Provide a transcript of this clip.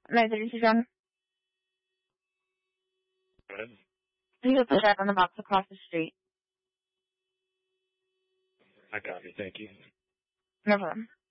932 John. Go ahead. He's at the shack on the box across the street. I copy. Thank you. No problem.